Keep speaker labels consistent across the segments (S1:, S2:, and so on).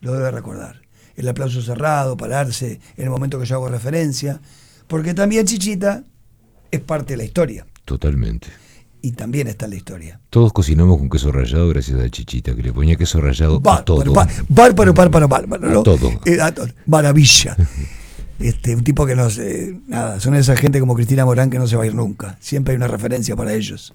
S1: lo debe recordar. El aplauso cerrado, pararse en el momento que yo hago referencia, porque también Chichita es parte de la historia.
S2: Totalmente.
S1: Y también está en la historia.
S2: Todos cocinamos con queso rallado gracias a Chichita, que le ponía queso rallado a todo.
S1: Bárbaro, ¿no?
S2: A todo.
S1: Maravilla. Un tipo que no sé, nada, son esa gente como Cristina Morán que no se va a ir nunca. Siempre hay una referencia para ellos.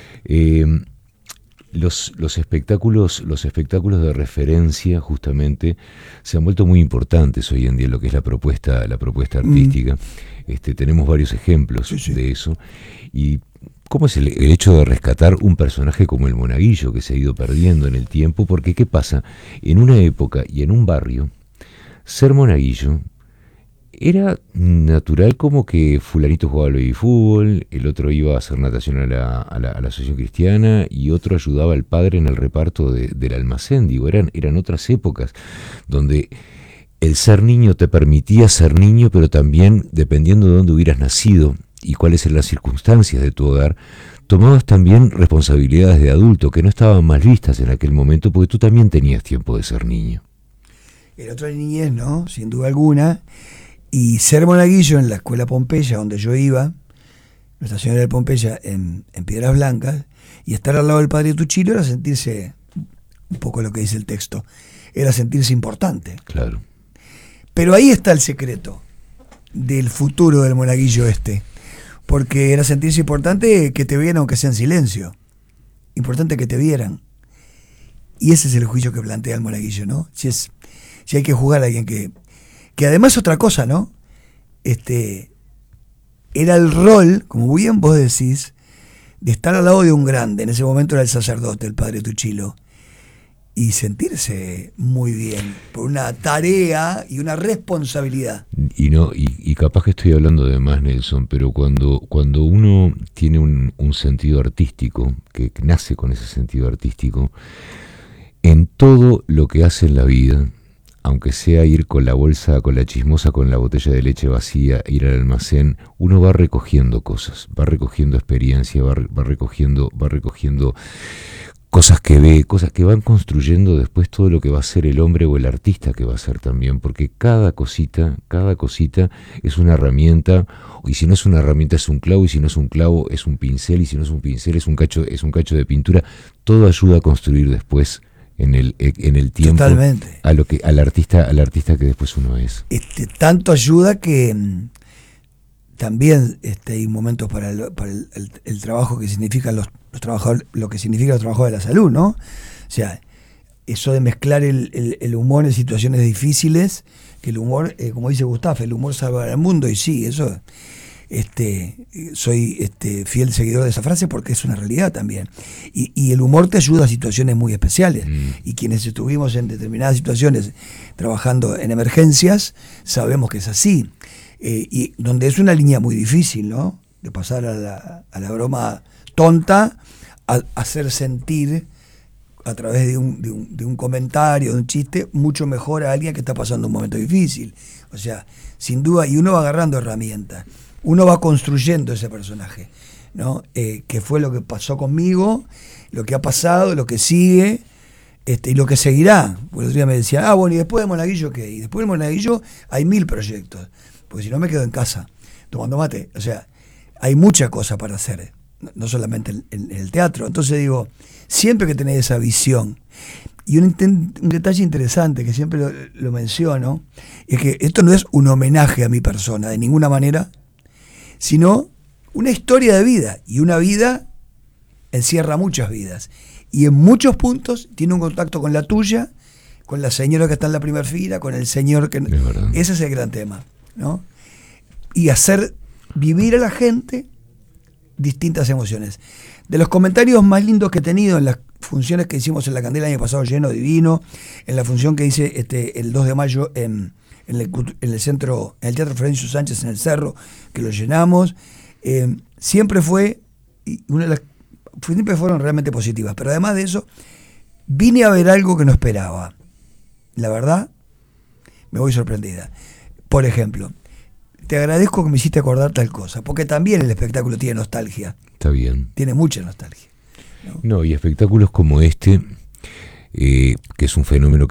S2: Los espectáculos de referencia justamente se han vuelto muy importantes hoy en día en lo que es la propuesta artística. Tenemos varios ejemplos de eso. Y ¿cómo es el hecho de rescatar un personaje como el Monaguillo, que se ha ido perdiendo en el tiempo? Porque ¿qué pasa? En una época y en un barrio, ser monaguillo era natural, como que fulanito jugaba al baby-fútbol, el otro iba a hacer natación a la asociación cristiana y otro ayudaba al padre en el reparto del almacén. Digo, eran otras épocas donde el ser niño te permitía ser niño, pero también, dependiendo de dónde hubieras nacido y cuáles eran las circunstancias de tu hogar, tomabas también responsabilidades de adulto que no estaban mal vistas en aquel momento, porque tú también tenías tiempo de ser niño.
S1: Era otra niñez, ¿no? Sin duda alguna. Y ser monaguillo en la escuela Pompeya, donde yo iba, Nuestra Señora de Pompeya, en Piedras Blancas, y estar al lado del padre Tuchilo era sentirse, un poco lo que dice el texto, era sentirse importante.
S2: Claro.
S1: Pero ahí está el secreto del futuro del monaguillo porque era sentirse importante, que te vieran aunque sea en silencio. Importante que te vieran. Y ese es el juicio que plantea el monaguillo, ¿no? Si hay que jugar a alguien que además otra cosa, ¿no? Era el rol, como bien vos decís, de estar al lado de un grande. En ese momento era el sacerdote, el padre Tuchilo, y sentirse muy bien por una tarea y una responsabilidad.
S2: Y capaz que estoy hablando de más, Nelson, pero cuando uno tiene un sentido artístico, que nace con ese sentido artístico, en todo lo que hace en la vida, aunque sea ir con la bolsa, con la chismosa, con la botella de leche vacía, ir al almacén, uno va recogiendo cosas, va recogiendo experiencia, va recogiendo cosas que ve, cosas que van construyendo después todo lo que va a ser el hombre o el artista que va a ser también, porque cada cosita es una herramienta, y si no es una herramienta es un clavo, y si no es un clavo es un pincel, y si no es un pincel es un cacho de pintura. Todo ayuda a construir después en el tiempo.
S1: Totalmente.
S2: al artista que después uno es.
S1: Tanto ayuda que también hay momentos para el trabajo que significan los trabajadores, lo que significa los trabajadores de la salud, ¿no? O sea, eso de mezclar el humor en situaciones difíciles, que el humor, como dice Gustavo, el humor salva al mundo, y sí, eso soy fiel seguidor de esa frase porque es una realidad también. Y el humor te ayuda a situaciones muy especiales. Y quienes estuvimos en determinadas situaciones trabajando en emergencias, sabemos que es así. Y donde es una línea muy difícil, ¿no? De pasar a la broma tonta, a hacer sentir a través de un comentario, de un chiste, mucho mejor a alguien que está pasando un momento difícil. O sea, sin duda, y uno va agarrando herramientas, uno va construyendo ese personaje, ¿no? Que fue lo que pasó conmigo, lo que ha pasado, lo que sigue, y lo que seguirá. Por el otro día me decían, bueno, ¿y después de Monaguillo qué? Y después de Monaguillo hay 1000 proyectos, porque si no me quedo en casa tomando mate. O sea, hay mucha cosa para hacer, no solamente en el teatro. Entonces digo, siempre que tenés esa visión, y un detalle interesante que siempre lo menciono, es que esto no es un homenaje a mi persona, de ninguna manera, sino una historia de vida, y una vida encierra muchas vidas, y en muchos puntos tiene un contacto con la tuya, con la señora que está en la primera fila, con el señor que... Ese es el gran tema, ¿no? Y hacer vivir a la gente distintas emociones. De los comentarios más lindos que he tenido en las funciones que hicimos en La Candela el año pasado, lleno, divino, en la función que hice el 2 de mayo en el centro, en el Teatro Florencio Sánchez en el Cerro, que lo llenamos, siempre fueron realmente positivas. Pero además de eso, vine a ver algo que no esperaba. La verdad, me voy sorprendida. Por ejemplo, te agradezco que me hiciste acordar tal cosa, porque también el espectáculo tiene nostalgia.
S2: Está bien.
S1: Tiene mucha nostalgia.
S2: No, y espectáculos como que es un fenómeno